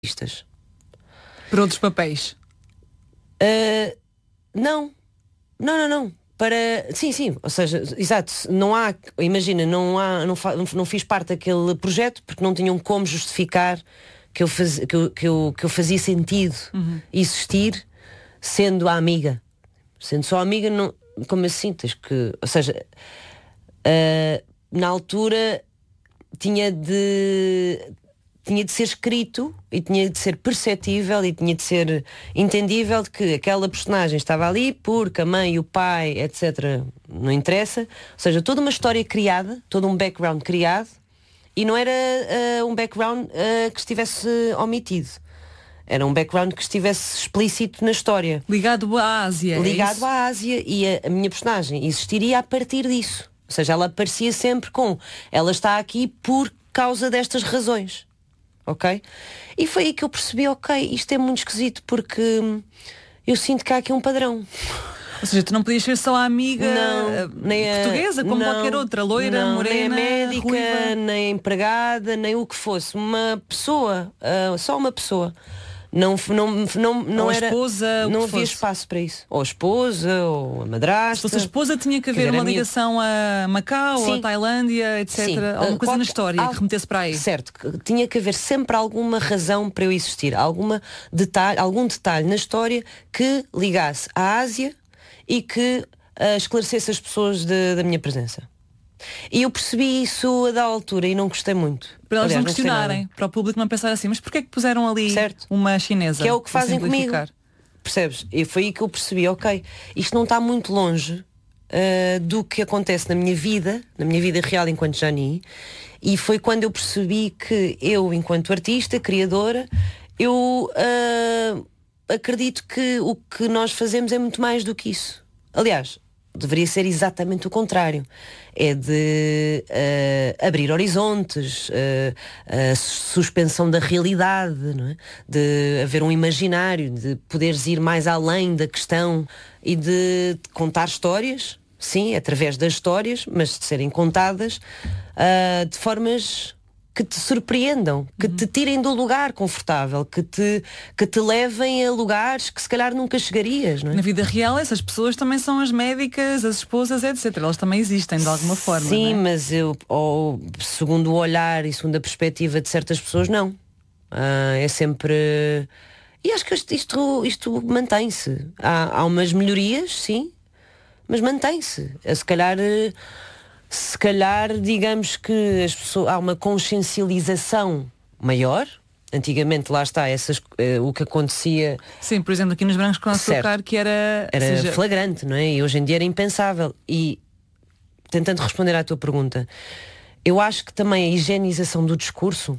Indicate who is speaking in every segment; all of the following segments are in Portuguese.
Speaker 1: artistas.
Speaker 2: Para outros papéis?
Speaker 1: Não. Sim, ou seja, exato, não há, imagina, não fiz parte daquele projeto porque não tinham como justificar que eu fazia sentido existir sendo a amiga. Sendo só amiga, não, como assim? Tens que, ou seja, na altura tinha de ser escrito e tinha de ser perceptível e tinha de ser entendível de que aquela personagem estava ali porque a mãe e o pai, etc., não interessa. Ou seja, toda uma história criada, todo um background criado, e não era um background que estivesse omitido. Era um background que estivesse explícito na história.
Speaker 2: Ligado à Ásia.
Speaker 1: Ligado à Ásia, e a minha personagem existiria a partir disso. Ou seja, ela aparecia sempre com ela está aqui por causa destas razões. Ok? E foi aí que eu percebi, ok, isto é muito esquisito porque eu sinto que há aqui um padrão.
Speaker 2: Ou seja, tu não podias ser só a amiga portuguesa, como qualquer outra, loira, morena,
Speaker 1: nem a médica,
Speaker 2: ruiva.
Speaker 1: nem a empregada, nem o que fosse. Uma pessoa, só uma pessoa. Não
Speaker 2: Ou
Speaker 1: era,
Speaker 2: esposa,
Speaker 1: não havia espaço para isso. Ou a esposa, ou a madrasta.
Speaker 2: Se fosse a esposa, tinha que haver uma ligação a Macau, ou a Tailândia, etc.
Speaker 1: Sim.
Speaker 2: Alguma coisa na história que remetesse para aí.
Speaker 1: Certo, tinha que haver sempre alguma razão para eu existir, algum detalhe na história que ligasse à Ásia e que esclarecesse as pessoas da minha presença. E eu percebi isso da altura e não gostei muito.
Speaker 2: Para elas
Speaker 1: Aliás,
Speaker 2: não questionarem, para o público não pensar assim, mas porquê é que puseram ali uma chinesa?
Speaker 1: Que é o que fazem comigo. Percebes? E foi aí que eu percebi, ok, isto não está muito longe do que acontece na minha vida real enquanto Jani. E foi quando eu percebi que eu, enquanto artista, criadora, eu acredito que o que nós fazemos é muito mais do que isso. Aliás, deveria ser exatamente o contrário. É de abrir horizontes, a suspensão da realidade, não é? De haver um imaginário, de poderes ir mais além da questão e de contar histórias, sim, através das histórias, mas de serem contadas de formas que te surpreendam, que te tirem do lugar confortável, que te levem a lugares que se calhar nunca chegarias, não é?
Speaker 2: Na vida real, essas pessoas também são as médicas, as esposas, etc. Elas também existem de alguma forma.
Speaker 1: Sim,
Speaker 2: não é?
Speaker 1: mas segundo o olhar e segundo a perspectiva de certas pessoas, não. É sempre... E acho que isto mantém-se. Há umas melhorias, sim, mas mantém-se. Se calhar, digamos que há uma consciencialização maior. Antigamente, lá está, o que acontecia...
Speaker 2: Sim, por exemplo, aqui nos Brancos com Açúcar, que era
Speaker 1: flagrante, não é? E hoje em dia era impensável. E, tentando responder à tua pergunta, eu acho que também a higienização do discurso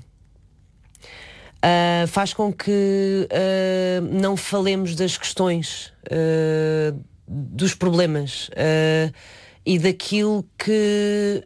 Speaker 1: faz com que não falemos das questões, dos problemas, e daquilo que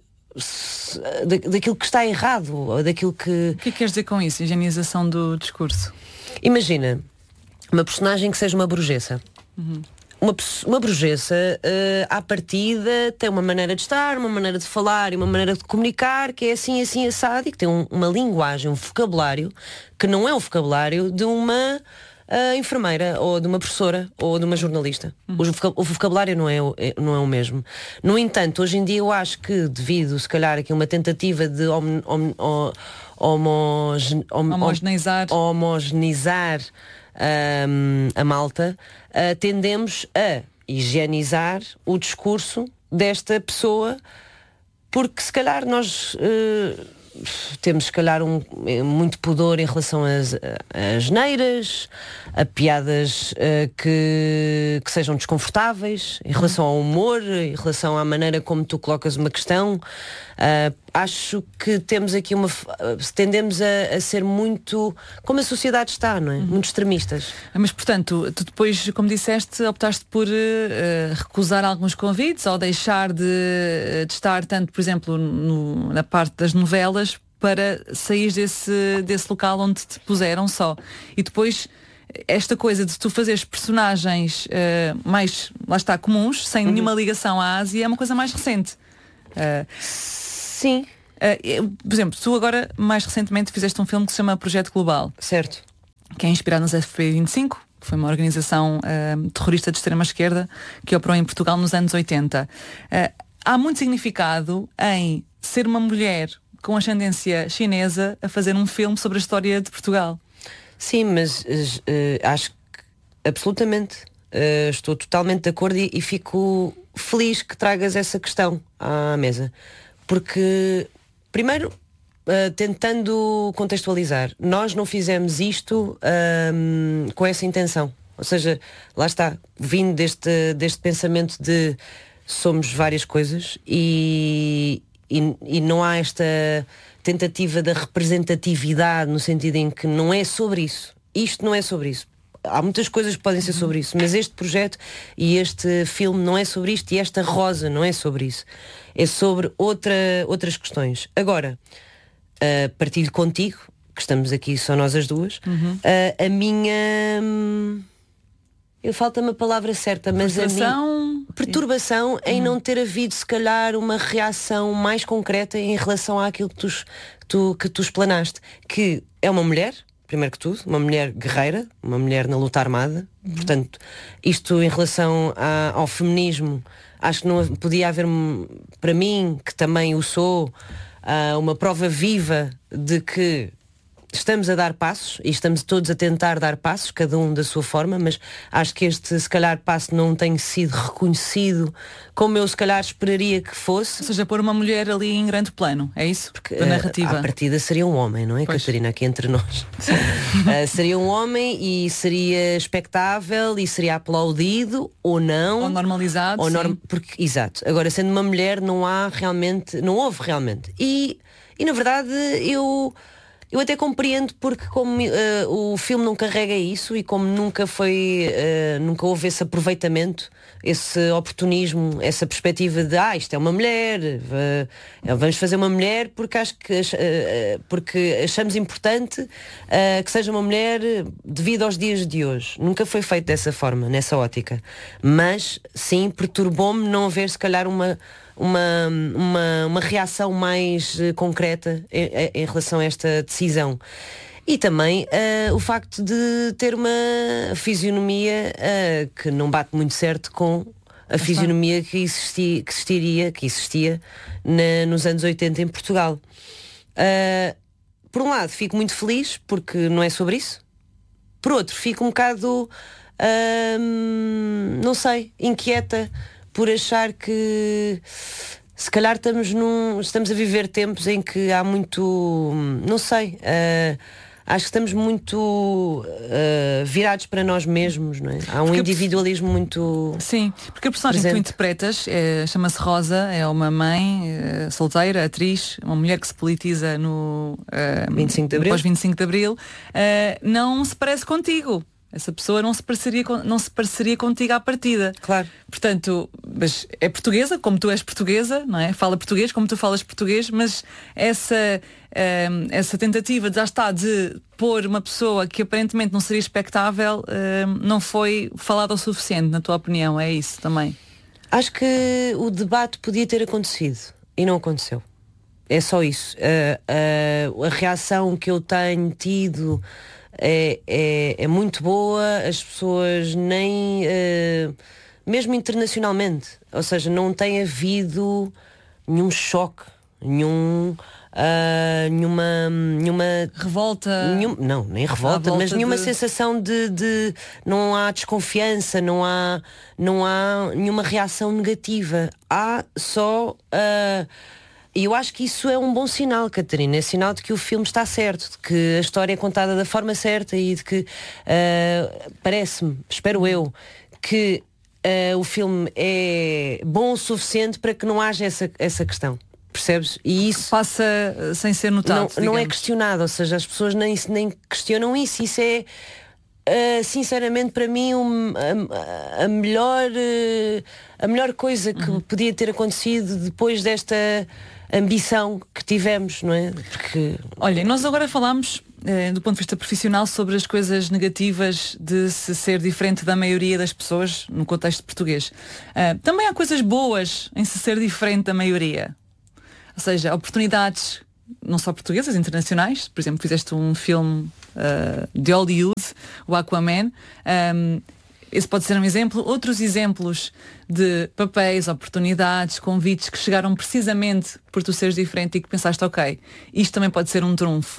Speaker 1: está errado, ou daquilo que...
Speaker 2: O que é que queres dizer com isso, higienização do discurso?
Speaker 1: Imagina uma personagem que seja uma brujeça. Uma brujeça, à partida, tem uma maneira de estar, uma maneira de falar e uma maneira de comunicar que é assim, assim, assado, e que tem uma linguagem, um vocabulário que não é o vocabulário de uma enfermeira, ou de uma professora, ou de uma jornalista. O vocabulário não é o mesmo. No entanto, hoje em dia eu acho que, devido, se calhar, aqui uma tentativa de homogeneizar a malta, tendemos a higienizar o discurso desta pessoa, porque se calhar nós temos se calhar muito pudor em relação às asneiras, a piadas que sejam desconfortáveis, em relação ao humor, em relação à maneira como tu colocas uma questão. Acho que temos aqui tendemos a ser muito, como a sociedade está, não é? Muito extremistas.
Speaker 2: Mas, portanto, tu depois, como disseste, optaste por recusar alguns convites ou deixar de estar tanto, por exemplo, na parte das novelas, para sair desse local onde te puseram só. E depois, esta coisa de tu fazeres personagens mais, lá está, comuns, sem nenhuma ligação à Ásia, é uma coisa mais recente.
Speaker 1: Sim.
Speaker 2: Por exemplo, tu agora, mais recentemente, fizeste um filme que se chama Projeto Global.
Speaker 1: Certo.
Speaker 2: que é inspirado nos FP25, que foi uma organização terrorista de extrema-esquerda que operou em Portugal nos anos 80. Há muito significado em ser uma mulher com ascendência chinesa a fazer um filme sobre a história de Portugal.
Speaker 1: Sim, mas acho que absolutamente estou totalmente de acordo e fico feliz que tragas essa questão à mesa. Porque, primeiro, tentando contextualizar, nós não fizemos isto com essa intenção. Ou seja, lá está, vindo deste pensamento de somos várias coisas e não há esta tentativa da representatividade no sentido em que não é sobre isso. Isto não é sobre isso. Há muitas coisas que podem ser sobre isso, mas este projeto e este filme não é sobre isto e esta rosa não é sobre isso. É sobre outras questões. Agora, partilho contigo, que estamos aqui só nós as duas, a minha... falta-me a palavra certa, mas a minha perturbação em não ter havido, se calhar, uma reação mais concreta em relação àquilo que tu explanaste. Que é uma mulher, primeiro que tudo, uma mulher guerreira, uma mulher na luta armada. Portanto, isto em relação ao feminismo, acho que não podia haver, para mim, que também o sou, uma prova viva de que estamos a dar passos e estamos todos a tentar dar passos, cada um da sua forma, mas acho que este, se calhar, passo não tem sido reconhecido como eu, se calhar, esperaria que fosse.
Speaker 2: Ou seja, pôr uma mulher ali em grande plano, é isso?
Speaker 1: Porque
Speaker 2: da narrativa.
Speaker 1: À partida seria um homem, não é, pois. Catarina, aqui entre nós. Seria um homem e seria expectável e seria aplaudido ou não.
Speaker 2: Ou normalizado,
Speaker 1: porque, exato. Agora, sendo uma mulher, não houve realmente. E na verdade, eu até compreendo, porque como o filme não carrega isso e como nunca houve esse aproveitamento, esse oportunismo, essa perspectiva de isto é uma mulher, vamos fazer uma mulher porque porque achamos importante que seja uma mulher devido aos dias de hoje. Nunca foi feito dessa forma, nessa ótica. Mas sim, perturbou-me não haver, se calhar, uma reação mais concreta em relação a esta decisão. E também o facto de ter uma fisionomia que não bate muito certo com a fisionomia que existia nos anos 80 em Portugal. Por um lado, fico muito feliz porque não é sobre isso. Por outro, fico um bocado, não sei, inquieta por achar que se calhar estamos a viver tempos em que há muito, não sei, acho que estamos muito virados para nós mesmos, não é? Há um individualismo muito...
Speaker 2: Sim, porque a personagem presente que tu interpretas chama-se Rosa, é uma mãe solteira, atriz, uma mulher que se politiza no
Speaker 1: 25 de Abril.
Speaker 2: Depois 25 de Abril, não se parece contigo. Essa pessoa não se pareceria contigo à partida.
Speaker 1: Claro.
Speaker 2: Portanto, mas é portuguesa, como tu és portuguesa, não é? Fala português, como tu falas português, mas essa tentativa de pôr uma pessoa que aparentemente não seria expectável não foi falada o suficiente, na tua opinião, é isso também?
Speaker 1: Acho que o debate podia ter acontecido e não aconteceu. É só isso. A reação que eu tenho tido é muito boa, as pessoas nem mesmo internacionalmente, ou seja, não tem havido nenhum choque, nenhuma
Speaker 2: revolta,
Speaker 1: não, nem revolta, mas nenhuma sensação de não há desconfiança, não há nenhuma reação negativa, há só e eu acho que isso é um bom sinal, Catarina. É sinal de que o filme está certo, de que a história é contada da forma certa e de que parece-me, espero eu, que o filme é bom o suficiente para que não haja essa questão. Percebes? E isso
Speaker 2: passa sem ser notado.
Speaker 1: Não é questionado, ou seja, as pessoas nem questionam isso. Isso é sinceramente para mim a melhor coisa que podia ter acontecido depois desta ambição que tivemos, não é? Porque...
Speaker 2: Olha, nós agora falámos do ponto de vista profissional sobre as coisas negativas de se ser diferente da maioria das pessoas no contexto português. Também há coisas boas em se ser diferente da maioria. Ou seja, oportunidades não só portuguesas, internacionais. Por exemplo, fizeste um filme de Hollywood, o Aquaman. Esse pode ser um exemplo. Outros exemplos de papéis, oportunidades, convites que chegaram precisamente por tu seres diferente e que pensaste, ok, isto também pode ser um trunfo.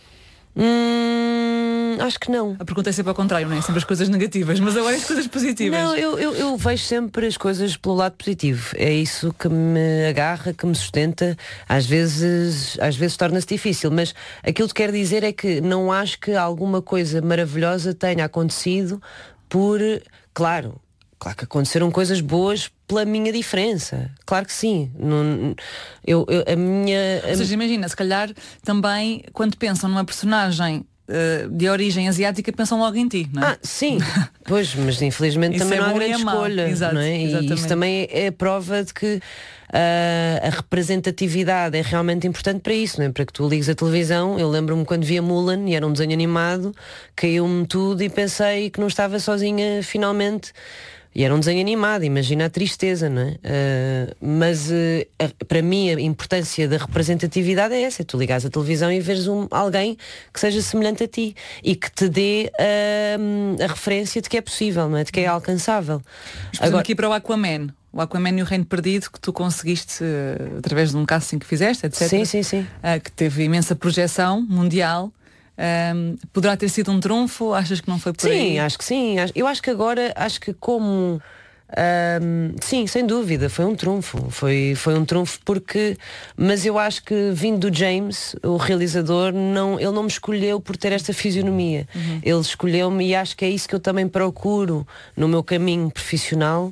Speaker 1: Acho que não.
Speaker 2: A pergunta é sempre ao contrário, não é? Sempre as coisas negativas, mas agora as coisas positivas.
Speaker 1: Não, eu vejo sempre as coisas pelo lado positivo. É isso que me agarra, que me sustenta. Às vezes torna-se difícil, mas aquilo que quero dizer é que não acho que alguma coisa maravilhosa tenha acontecido por... Claro que aconteceram coisas boas pela minha diferença. Claro que sim.
Speaker 2: Ou seja, imagina, se calhar também quando pensam numa personagem de origem asiática pensam logo em ti, não é?
Speaker 1: Sim, pois, mas infelizmente também não há grande escolha.
Speaker 2: Exato,
Speaker 1: não é? E isso também é prova de que a representatividade é realmente importante para isso, não é? Para que tu ligues a televisão. Eu lembro-me quando via Mulan e era um desenho animado, caiu-me tudo e pensei que não estava sozinha finalmente. E era um desenho animado, imagina a tristeza, não é? Mas para mim a importância da representatividade é essa, é tu ligares a televisão e veres alguém que seja semelhante a ti e que te dê a referência de que é possível, não é? De que é alcançável.
Speaker 2: Mas, agora aqui para o Aquaman e o Reino Perdido, que tu conseguiste através de um casting que fizeste, etc.
Speaker 1: Sim.
Speaker 2: Que teve imensa projeção mundial. Poderá ter sido um trunfo? Achas que não foi por aí?
Speaker 1: Sim, acho que sim. Eu acho que agora, como sim, sem dúvida, foi um trunfo. Foi um trunfo porque, mas eu acho que vindo do James, o realizador, ele não me escolheu por ter esta fisionomia. Ele escolheu-me e acho que é isso que eu também procuro no meu caminho profissional.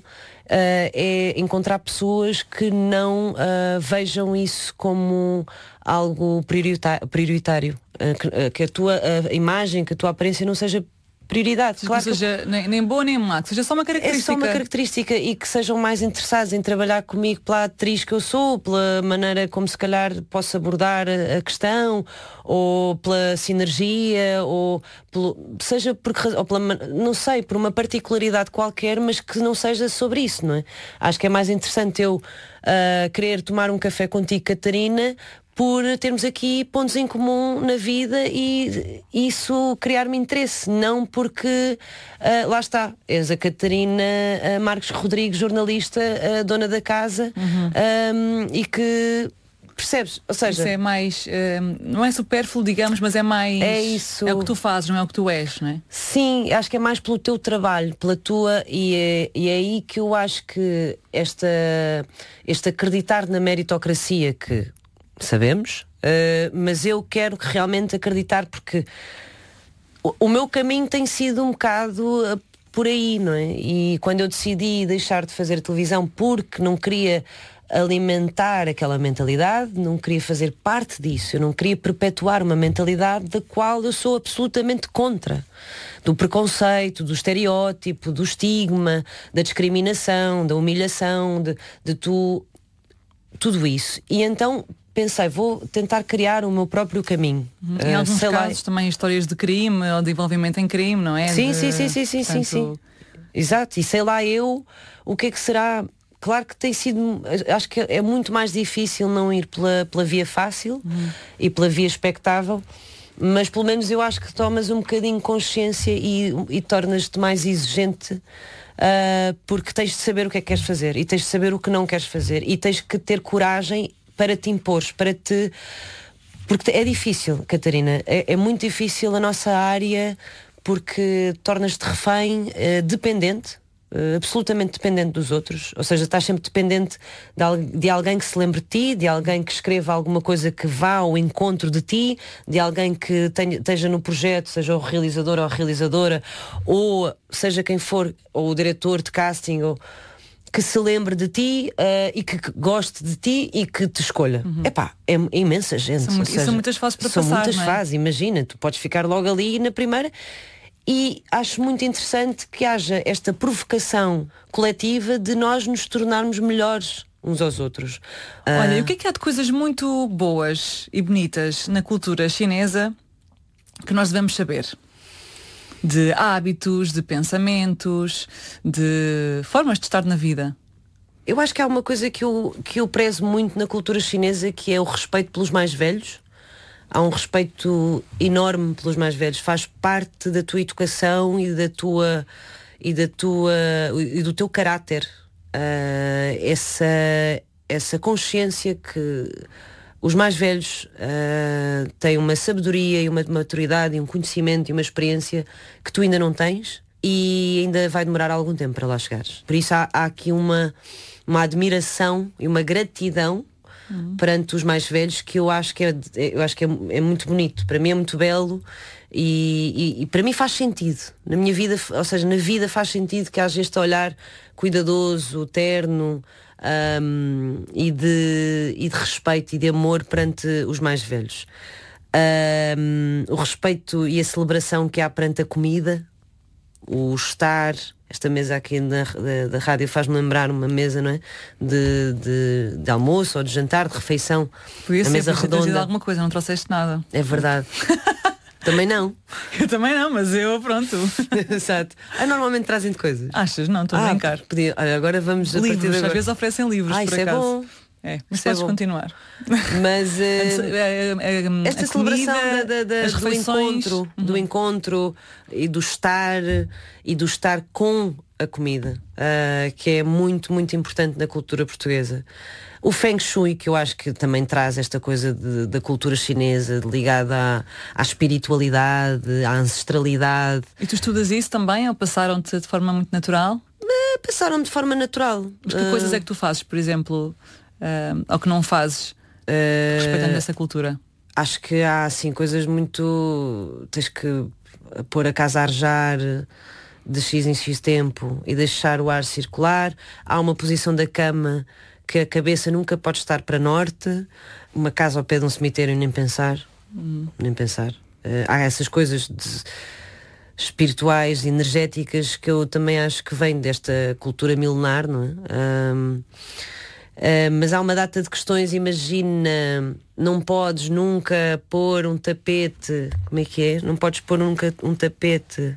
Speaker 1: É encontrar pessoas que não vejam isso como algo prioritário, que a tua imagem, que a tua aparência não seja prioridade.
Speaker 2: Claro, que seja nem boa nem má, que seja só uma característica.
Speaker 1: É só uma característica e que sejam mais interessados em trabalhar comigo pela atriz que eu sou, pela maneira como se calhar posso abordar a questão, ou pela sinergia, ou seja ou pela, não sei, por uma particularidade qualquer, mas que não seja sobre isso, não é? Acho que é mais interessante eu querer tomar um café contigo, Catarina, por termos aqui pontos em comum na vida e isso criar-me interesse, não porque lá está, és a Catarina Marques Rodrigues, jornalista, dona da casa, e que percebes, ou seja,
Speaker 2: isso é mais não é supérfluo, digamos, mas é mais é o que tu fazes, não é o que tu és, não é?
Speaker 1: Sim, acho que é mais pelo teu trabalho, pela tua, e é aí que eu acho que este acreditar na meritocracia que sabemos, mas eu quero realmente acreditar porque o meu caminho tem sido um bocado por aí, não é? E quando eu decidi deixar de fazer televisão porque não queria alimentar aquela mentalidade, não queria fazer parte disso, eu não queria perpetuar uma mentalidade da qual eu sou absolutamente contra, do preconceito, do estereótipo, do estigma, da discriminação, da humilhação, de tudo isso. E então pensei, vou tentar criar o meu próprio caminho.
Speaker 2: Em alguns casos também histórias de crime ou de envolvimento em crime, não é?
Speaker 1: Sim. Exato, e sei lá eu o que é que será. Claro que tem sido, acho que é muito mais difícil não ir pela via fácil e pela via expectável, mas pelo menos eu acho que tomas um bocadinho consciência e tornas-te mais exigente, porque tens de saber o que é que queres fazer e tens de saber o que não queres fazer e tens que ter coragem para te impor, porque é difícil, Catarina, é muito difícil a nossa área, porque tornas-te refém, dependente, absolutamente dependente dos outros, ou seja, estás sempre dependente de alguém que se lembre de ti, de alguém que escreva alguma coisa que vá ao encontro de ti, de alguém que esteja no projeto, seja o realizador ou a realizadora, ou seja quem for, ou o diretor de casting, ou que se lembre de ti e que goste de ti e que te escolha. É imensa gente.
Speaker 2: São muitas fases para passar.
Speaker 1: São muitas
Speaker 2: não é?
Speaker 1: fases, imagina, tu podes ficar logo ali na primeira. E acho muito interessante que haja esta provocação coletiva de nós nos tornarmos melhores uns aos outros.
Speaker 2: Olha, e o que há de coisas muito boas e bonitas na cultura chinesa que nós devemos saber? De hábitos, de pensamentos, de formas de estar na vida.
Speaker 1: Eu acho que há uma coisa que eu prezo muito na cultura chinesa, que é o respeito pelos mais velhos. há um respeito enorme pelos mais velhos, faz parte da tua educação e do teu caráter, essa consciência que os mais velhos têm uma sabedoria e uma maturidade e um conhecimento e uma experiência que tu ainda não tens e ainda vai demorar algum tempo para lá chegares. Por isso há aqui uma admiração e uma gratidão perante os mais velhos que eu acho que é muito bonito. Para mim é muito belo e para mim faz sentido. Na minha vida, ou seja, na vida faz sentido que haja este olhar cuidadoso, terno, e de respeito e de amor perante os mais velhos. O respeito e a celebração que há perante a comida, o estar, esta mesa aqui da rádio faz-me lembrar uma mesa, não é? De almoço ou de jantar, de refeição.
Speaker 2: Podia
Speaker 1: a mesa redonda.
Speaker 2: Alguma coisa, não trouxeste nada.
Speaker 1: É verdade. Também não.
Speaker 2: Eu também não, mas eu pronto.
Speaker 1: Exato. Normalmente trazem-te coisas.
Speaker 2: Achas? Não, estou a brincar.
Speaker 1: Olha, agora vamos
Speaker 2: livros, às vezes oferecem livros, por
Speaker 1: isso
Speaker 2: acaso.
Speaker 1: É bom.
Speaker 2: Mas podes continuar.
Speaker 1: Mas esta celebração do encontro e do estar com a comida, que é muito, muito importante na cultura portuguesa. O Feng Shui, que eu acho que também traz esta coisa da cultura chinesa ligada à espiritualidade, à ancestralidade.
Speaker 2: E tu estudas isso também ou passaram-te de forma muito natural?
Speaker 1: Passaram-me de forma natural.
Speaker 2: Mas que coisas é que tu fazes, por exemplo, ou que não fazes, respeitando essa cultura?
Speaker 1: Acho que há assim coisas muito... Tens que pôr a casa a arejar de X em X tempo e deixar o ar circular. Há uma posição da cama que a cabeça nunca pode estar para norte. Uma casa ao pé de um cemitério, nem pensar. Nem pensar. Há essas coisas espirituais, energéticas, que eu também acho que vêm desta cultura milenar, não é? Mas há uma data de questões. Imagina, não podes nunca pôr um tapete. Como é que é? Não podes pôr nunca um tapete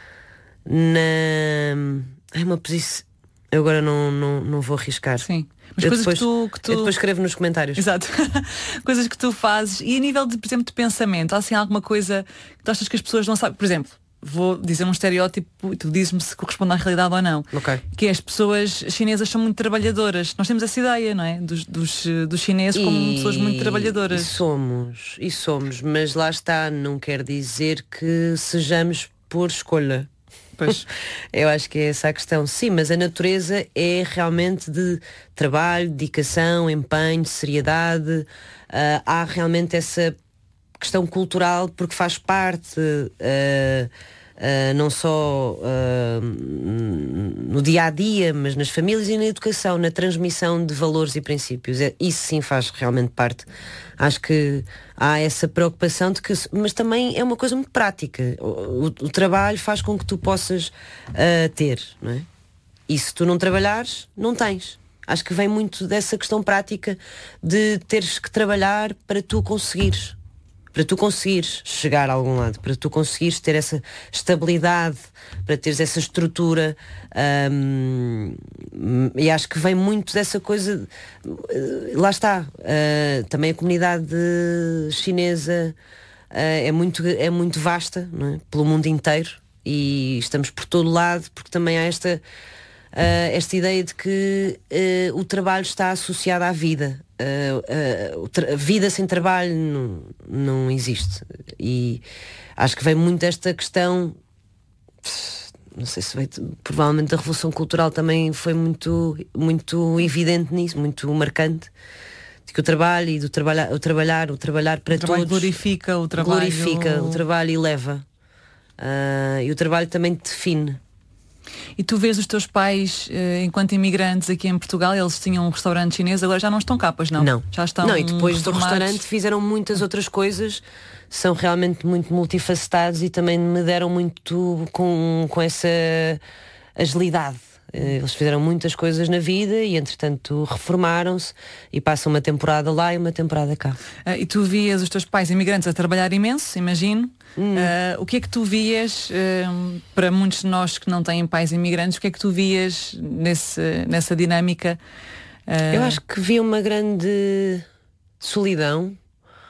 Speaker 1: é uma posição. Eu agora não vou arriscar.
Speaker 2: Sim. Mas coisas
Speaker 1: depois,
Speaker 2: que tu...
Speaker 1: Eu depois escrevo nos comentários.
Speaker 2: Exato. Coisas que tu fazes. E a nível de, por exemplo, de pensamento, há assim alguma coisa que tu achas que as pessoas não sabem? Por exemplo, vou dizer um estereótipo e tu dizes-me se corresponde à realidade ou não.
Speaker 1: Okay.
Speaker 2: Que é, as pessoas chinesas são muito trabalhadoras. Nós temos essa ideia, não é? Dos chineses como pessoas muito trabalhadoras.
Speaker 1: E somos, mas lá está, não quer dizer que sejamos por escolha.
Speaker 2: Pois.
Speaker 1: Eu acho que é essa a questão. Sim, mas a natureza é realmente de trabalho, dedicação, empenho, seriedade. Há realmente essa questão cultural, porque faz parte não só no dia a dia, mas nas famílias e na educação, na transmissão de valores e princípios. Isso sim faz realmente parte. Acho que há essa preocupação de que, mas também é uma coisa muito prática. O trabalho faz com que tu possas ter, não é? E se tu não trabalhares, não tens. Acho que vem muito dessa questão prática de teres que trabalhar para tu conseguires chegar a algum lado, para tu conseguires ter essa estabilidade, para teres essa estrutura, e acho que vem muito dessa coisa. Lá está, também a comunidade chinesa é muito vasta, não é? Pelo mundo inteiro, e estamos por todo lado, porque também há esta ideia de que o trabalho está associado à vida. Vida sem trabalho não existe, e acho que vem muito desta questão. Não sei se veio, provavelmente a Revolução Cultural também foi muito, muito evidente nisso, muito marcante, de que o trabalho e o trabalhar para todos
Speaker 2: glorifica o
Speaker 1: trabalho e leva, e o trabalho também te define.
Speaker 2: E tu vês os teus pais, enquanto imigrantes aqui em Portugal, eles tinham um restaurante chinês, agora já não estão cá, pois não?
Speaker 1: Não.
Speaker 2: Já estão.
Speaker 1: Não, e depois
Speaker 2: reformados.
Speaker 1: do restaurante fizeram muitas outras coisas, são realmente muito multifacetados e também me deram muito com essa agilidade. Eles fizeram muitas coisas na vida e entretanto reformaram-se e passam uma temporada lá e uma temporada cá.
Speaker 2: E tu vias os teus pais imigrantes a trabalhar imenso, imagino. O que é que tu vias, para muitos de nós que não têm pais imigrantes, o que é que tu vias nessa dinâmica?
Speaker 1: Eu acho que vi uma grande solidão,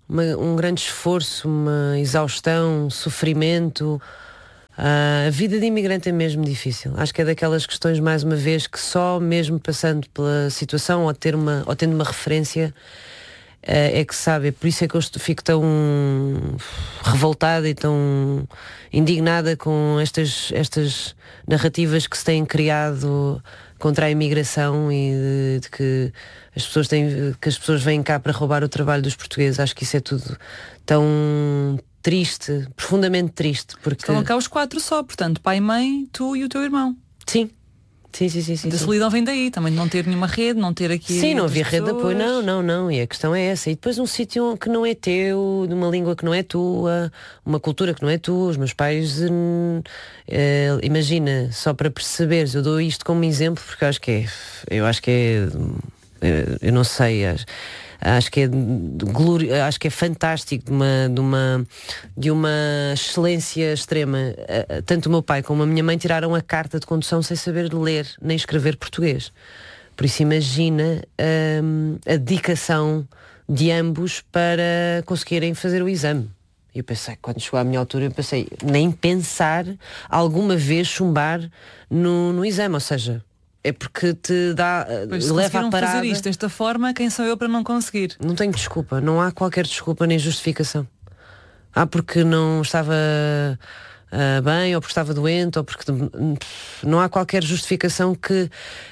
Speaker 1: um grande esforço, uma exaustão, sofrimento. A vida de imigrante é mesmo difícil. Acho que é daquelas questões, mais uma vez, que só mesmo passando pela situação ou tendo uma referência é que sabe. Por isso é que eu fico tão revoltada e tão indignada com estas narrativas que se têm criado contra a imigração e de que as pessoas vêm cá para roubar o trabalho dos portugueses. Acho que isso é tudo tão triste, profundamente triste. Porque...
Speaker 2: Estão cá os 4 só, portanto, pai, mãe, tu e o teu irmão.
Speaker 1: Sim.
Speaker 2: A solidão vem daí, também de não ter nenhuma rede, não ter aqui...
Speaker 1: Sim, não havia rede de apoio, não, e a questão é essa. E depois um sítio que não é teu, de uma língua que não é tua, uma cultura que não é tua. Os meus pais, imagina, só para perceberes, eu dou isto como exemplo, porque eu não sei, acho que é fantástico, de uma excelência extrema. Tanto o meu pai como a minha mãe tiraram a carta de condução sem saber ler nem escrever português. Por isso imagina a dedicação de ambos para conseguirem fazer o exame. E eu pensei, quando chegou à minha altura, nem pensar alguma vez chumbar no exame, ou seja, é porque te dá, leva a parada.
Speaker 2: Fazer isto desta forma, quem sou eu para não conseguir?
Speaker 1: Não tenho desculpa, não há qualquer desculpa nem justificação. Porque não estava bem, ou porque estava doente, ou porque não há qualquer justificação que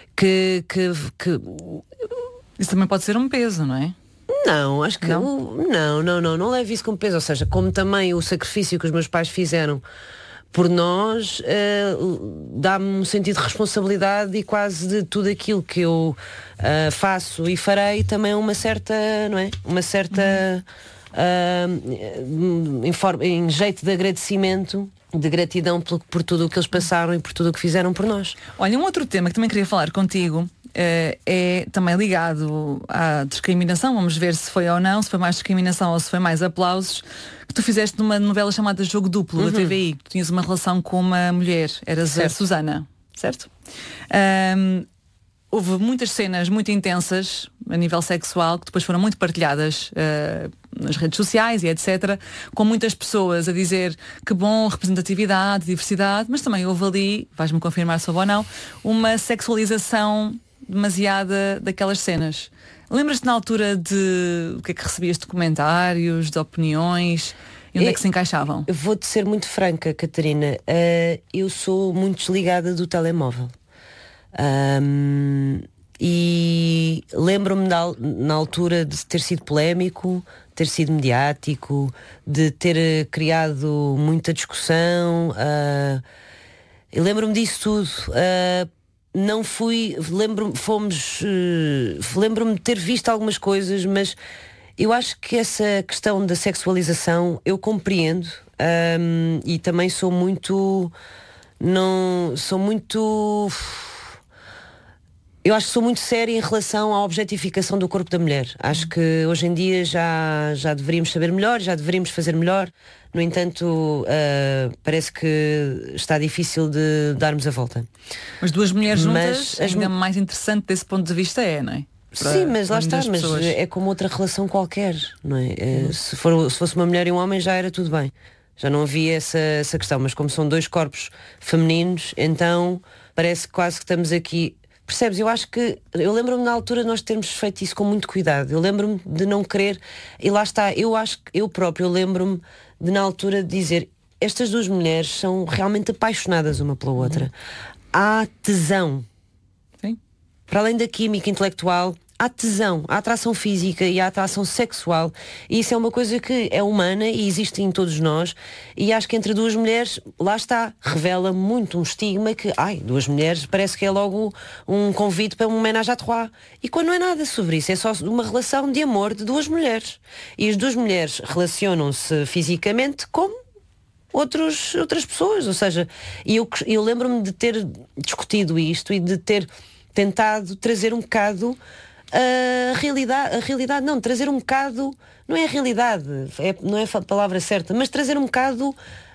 Speaker 2: isso também pode ser um peso, não é?
Speaker 1: Não, acho que não leve isso como peso, ou seja, como também o sacrifício que os meus pais fizeram por nós, dá-me um sentido de responsabilidade e quase de tudo aquilo que eu faço e farei também uma certa, não é? Uma certa em jeito de agradecimento, de gratidão por tudo o que eles passaram e por tudo o que fizeram por nós.
Speaker 2: Olha, um outro tema que também queria falar contigo é também ligado à discriminação. Vamos ver se foi ou não, se foi mais discriminação ou se foi mais aplausos, que tu fizeste numa novela chamada Jogo Duplo, da TVI. Tu tinhas uma relação com uma mulher, eras a Susana, certo? Houve muitas cenas muito intensas a nível sexual que depois foram muito partilhadas nas redes sociais e etc, com muitas pessoas a dizer que bom, representatividade, diversidade, mas também houve ali, vais-me confirmar se ou não, uma sexualização demasiada daquelas cenas. Lembras-te na altura de o que é que recebias de comentários, de opiniões, e onde é que se encaixavam?
Speaker 1: Eu vou-te ser muito franca, Catarina. Eu sou muito desligada do telemóvel. E lembro-me na altura de ter sido polémico, ter sido mediático, de ter criado muita discussão. Eu lembro-me disso tudo. Não fui, lembro-me de ter visto algumas coisas, mas eu acho que essa questão da sexualização eu compreendo, e também sou muito, eu acho que sou muito séria em relação à objetificação do corpo da mulher. Acho que hoje em dia já deveríamos saber melhor, já deveríamos fazer melhor. No entanto, parece que está difícil de darmos a volta.
Speaker 2: Mas duas mulheres juntas, ainda mais interessante desse ponto de vista não é?
Speaker 1: Sim, mas lá está, mas é como outra relação qualquer, não é? Se fosse uma mulher e um homem já era tudo bem. Já não havia essa questão, mas como são dois corpos femininos, então parece quase que estamos aqui. Percebes? Eu lembro-me na altura de nós termos feito isso com muito cuidado. Eu lembro-me de não querer, e lá está, eu lembro-me de na altura de dizer, estas duas mulheres são realmente apaixonadas uma pela outra. Há tesão.
Speaker 2: Sim.
Speaker 1: Para além da química intelectual, há tesão, há atração física e há atração sexual, e isso é uma coisa que é humana e existe em todos nós, e acho que entre duas mulheres, lá está, revela muito um estigma que, duas mulheres parece que é logo um convite para um ménage à trois, e quando não é nada sobre isso, é só uma relação de amor de duas mulheres, e as duas mulheres relacionam-se fisicamente como outras pessoas, ou seja, eu lembro-me de ter discutido isto e de ter tentado trazer um bocado a realidade não, trazer um bocado, não é a realidade, não é a palavra certa, mas trazer um bocado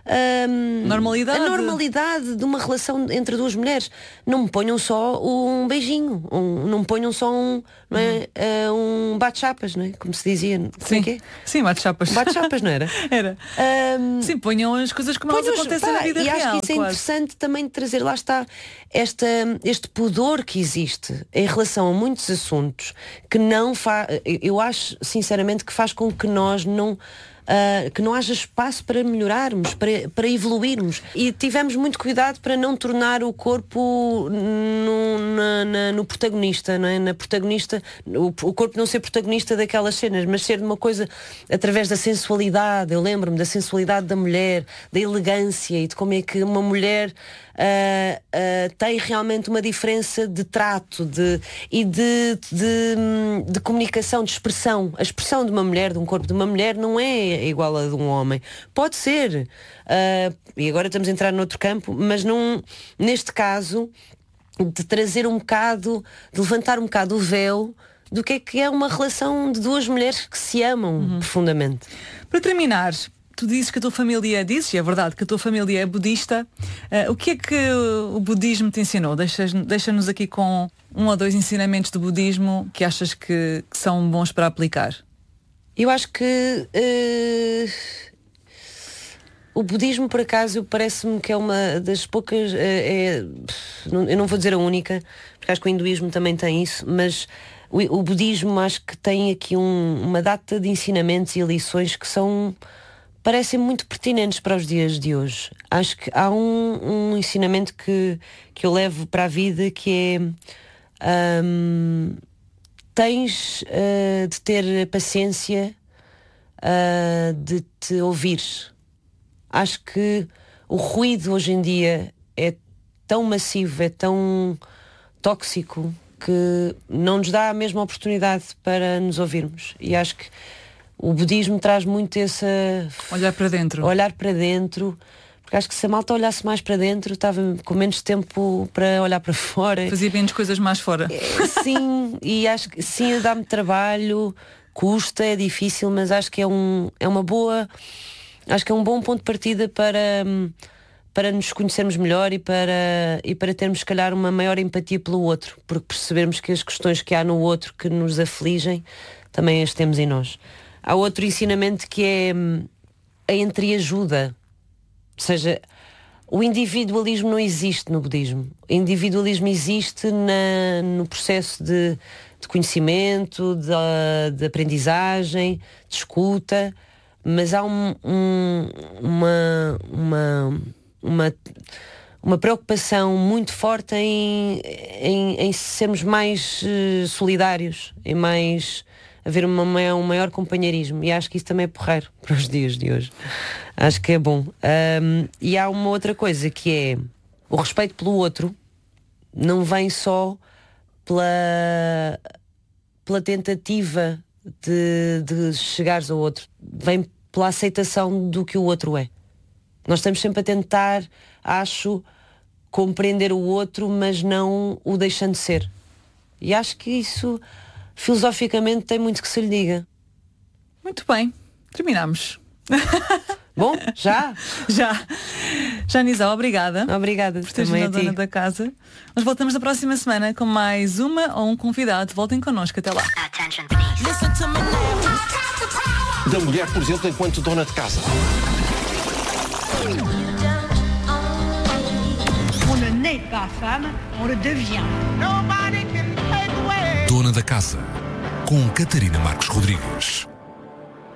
Speaker 2: normalidade.
Speaker 1: A normalidade de uma relação entre duas mulheres. Não me ponham só um beijinho, não me ponham só um bate-chapas, não é? Como se dizia.
Speaker 2: Sim, sim, bate-chapas.
Speaker 1: Bate-chapas, não era?
Speaker 2: Era. Sim, ponham as coisas como elas acontecem na vida
Speaker 1: e
Speaker 2: real.
Speaker 1: E acho que isso é interessante também de trazer, lá está, este pudor que existe em relação a muitos assuntos que não faz, eu acho sinceramente que faz com que nós que não haja espaço para melhorarmos, para evoluirmos. E tivemos muito cuidado para não tornar o corpo no protagonista, não é? Na protagonista, o corpo não ser protagonista daquelas cenas, mas ser de uma coisa através da sensualidade. Eu lembro-me da sensualidade da mulher, da elegância e de como é que uma mulher tem realmente uma diferença de trato e de comunicação, de expressão. A expressão de uma mulher, de um corpo de uma mulher, não é igual a de um homem. Pode ser. E agora estamos a entrar noutro campo, mas não, neste caso, de trazer um bocado, de levantar um bocado o véu do que é uma relação de duas mulheres que se amam profundamente.
Speaker 2: Para terminar, tu dizes que a tua família, dizes, e é verdade, que a tua família é budista. O que é que o budismo te ensinou? Deixa-nos aqui com 1 ou 2 ensinamentos do budismo que achas que são bons para aplicar.
Speaker 1: Eu acho que o budismo, por acaso, parece-me que é uma das poucas, eu não vou dizer a única, porque acho que o hinduísmo também tem isso, mas o budismo acho que tem aqui uma data de ensinamentos e lições que parecem muito pertinentes para os dias de hoje. Acho que há um ensinamento que eu levo para a vida, que é tens de ter paciência de te ouvir. Acho que o ruído hoje em dia é tão massivo, é tão tóxico, que não nos dá a mesma oportunidade para nos ouvirmos. E acho que o budismo traz muito esse
Speaker 2: olhar para dentro, porque acho que se a malta olhasse mais para dentro, estava com menos tempo para olhar para fora. Fazia menos coisas mais fora.
Speaker 1: Sim, e acho que sim, dá-me trabalho, custa, é difícil, mas acho que é um bom ponto de partida para nos conhecermos melhor e para termos, se calhar, uma maior empatia pelo outro, porque percebermos que as questões que há no outro que nos afligem, também as temos em nós. Há outro ensinamento que é a entreajuda. Ou seja, o individualismo não existe no budismo. O individualismo existe no processo de conhecimento, de aprendizagem, de escuta, mas há uma preocupação muito forte em sermos mais solidários, em haver um maior companheirismo, e acho que isso também é porreiro para os dias de hoje. Acho que é bom. E há uma outra coisa, que é o respeito pelo outro. Não vem só pela tentativa de chegares ao outro, vem pela aceitação do que o outro é. Nós estamos sempre a tentar, acho, compreender o outro, mas não o deixando ser. E acho que isso, filosoficamente, tem muito que se lhe diga.
Speaker 2: Muito bem, terminamos.
Speaker 1: Bom, já?
Speaker 2: Já. Janisa, obrigada.
Speaker 1: Obrigada
Speaker 2: por teres vindo à dona da casa. Nós voltamos na próxima semana com mais uma ou um convidado. Voltem connosco, até lá.
Speaker 3: Da mulher, por exemplo, enquanto dona de casa.
Speaker 4: On ne naît pas femme, on le devient.
Speaker 5: Dona da Casa, com Catarina Marques Rodrigues.